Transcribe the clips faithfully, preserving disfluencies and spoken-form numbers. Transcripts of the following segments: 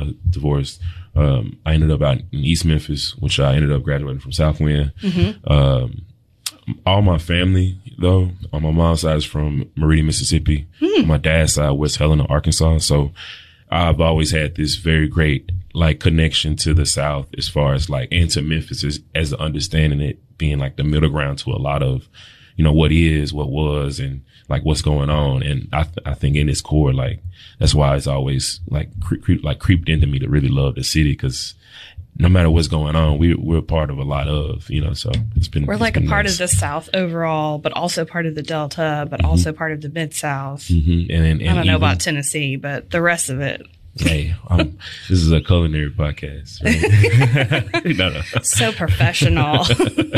uh, divorced. Um, I ended up out in East Memphis, which I ended up graduating from Southwind. Mm-hmm. Um, all my family, though, on my mom's side is from Meridian, Mississippi. Mm. On my dad's side, West Helena, Arkansas. So I've always had this very great, like, connection to the South as far as, like, and to Memphis as, as understanding it being, like, the middle ground to a lot of, you know, what is, what was, and, like, what's going on. And I th- I think in its core, like, that's why it's always, like, cre- cre- like creeped into me to really love the city, because no matter what's going on, we, we're part of a lot of, you know, so it's been, we're it's like been a part nice. of the South overall, but also part of the Delta, but mm-hmm. also part of the Mid-South. Mm-hmm. And, and, and I don't know even, about Tennessee, but the rest of it. Hey, um, this is a culinary podcast, right? no, no. So professional.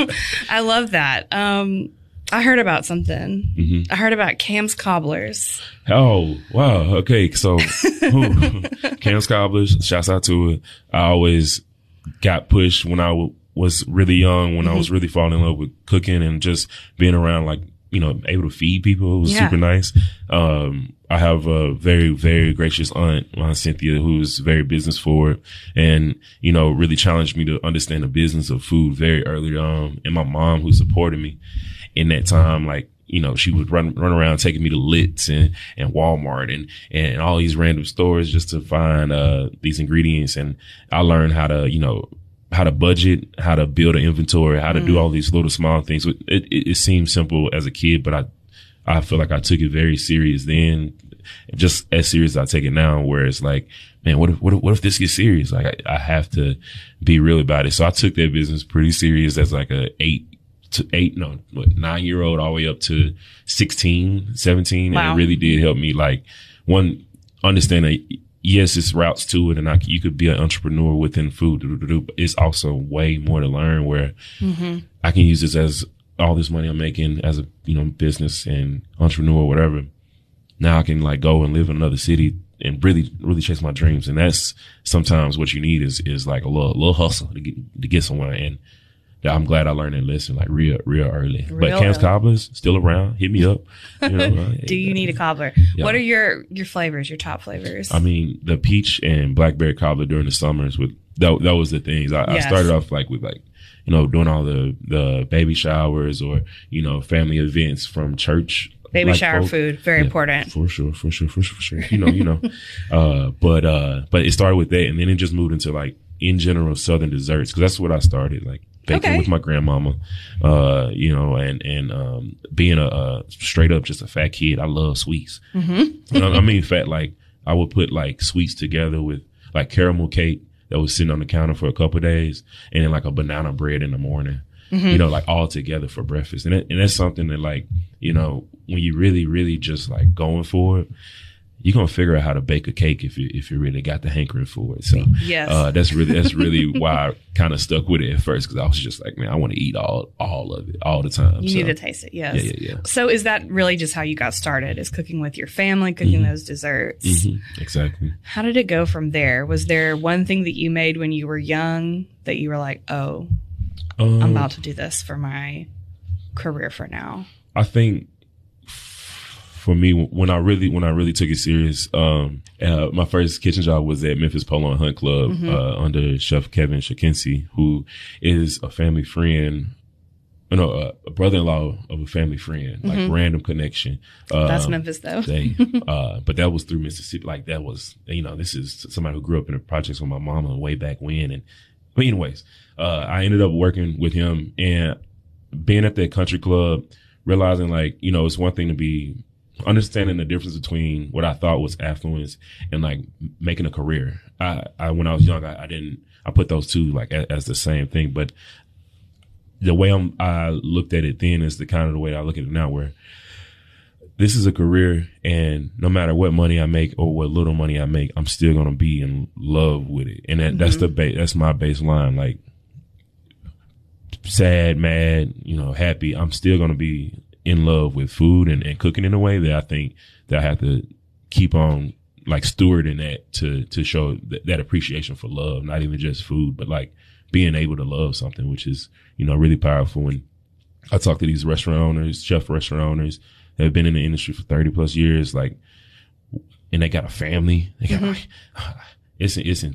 I love that. Um, I heard about something. Mm-hmm. I heard about Cam's Cobblers. Oh, wow. Okay. So, ooh, Cam's Cobblers, shouts out to it. I always got pushed when I w- was really young, when mm-hmm. I was really falling in love with cooking and just being around, like, you know, able to feed people. It was yeah. super nice. Um, I have a very, very gracious aunt, Aunt Cynthia, who's very business forward and, you know, really challenged me to understand the business of food very early on. And my mom, who supported me in that time, like, you know, she would run, run around taking me to Litz and, and Walmart and, and all these random stores just to find, uh, these ingredients. And I learned how to, you know, how to budget, how to build an inventory, how to mm. do all these little small things. It, it, it seemed simple as a kid, but I, I feel like I took it very serious then, just as serious as I take it now, where it's like, man, what if, what if, what if this gets serious? Like, I, I have to be real about it. So I took that business pretty serious as like a eight to eight, no, what, nine year old all the way up to sixteen, seventeen. Wow. And it really did help me, like, one, understand that, yes, it's routes to it, and I, you could be an entrepreneur within food, but it's also way more to learn, where mm-hmm. I can use this as all this money I'm making as a, you know, business and entrepreneur or whatever. Now I can, like, go and live in another city and really, really chase my dreams. And that's sometimes what you need is, is like a little, little hustle to get, to get somewhere. And I'm glad I learned that lesson, like, real, real early. Real but Cam's Cobblers still around. Hit me up. You know, uh, Do you need a cobbler? Yeah. What are your, your flavors, your top flavors? I mean, the peach and blackberry cobbler during the summers with, that, that was the things. I, yes. I started off like with like, you know, doing all the, the baby showers or, you know, family events from church. Baby like shower folk. food, very yeah, important. For sure, for sure, for sure, for sure. You know, you know. uh, but, uh, but it started with that, and then it just moved into, like, in general, Southern desserts, because that's what I started, like, baking okay. with my grandmama, uh, you know, and, and, um, being a, a straight up just a fat kid. I love sweets. Mm-hmm. you know, I mean, fat, like, I would put, like, sweets together with, like, caramel cake that was sitting on the counter for a couple of days, and then, like, a banana bread in the morning. Mm-hmm. You know, like, all together for breakfast. And it, and that's something that, like, you know, when you really, really just, like, going for it, you're going to figure out how to bake a cake if you, if you really got the hankering for it. So, yes. uh, that's really, that's really why I kind of stuck with it at first. Cause I was just like, man, I want to eat all, all of it all the time. You so, need to taste it. Yes. Yeah, yeah, yeah. So is that really just how you got started, is cooking with your family, cooking mm-hmm. those desserts? Mm-hmm. Exactly. How did it go from there? Was there one thing that you made when you were young that you were like, oh, um, I'm about to do this for my career for now? I think, for me, when I really, when I really took it serious, um, uh, my first kitchen job was at Memphis Polo and Hunt Club, mm-hmm. uh, under Chef Kevin Shakinsey, who is a family friend, you know, a, a brother-in-law of a family friend, like mm-hmm. random connection. Um, That's Memphis though. they, uh, but that was through Mississippi. Like, that was, you know, this is somebody who grew up in the projects with my mama way back when. And, but anyways, uh, I ended up working with him and being at that country club, realizing, like, you know, it's one thing to be understanding the difference between what I thought was affluence and, like, making a career. I, I when I was young, I, I didn't, I put those two, like, as, as the same thing. But the way I'm, I looked at it then is the kind of the way I look at it now, where this is a career, and no matter what money I make or what little money I make, I'm still going to be in love with it. And that, mm-hmm. that's the ba- that's my baseline. Like, sad, mad, you know, happy, I'm still going to be in love with food and, and cooking in a way that I think that I have to keep on, like, stewarding that to, to show th- that appreciation for love, not even just food, but, like, being able to love something, which is, you know, really powerful. And I talk to these restaurant owners, chef restaurant owners that have been in the industry for thirty plus years, like, and they got a family. They got, mm-hmm. like, it's, it's,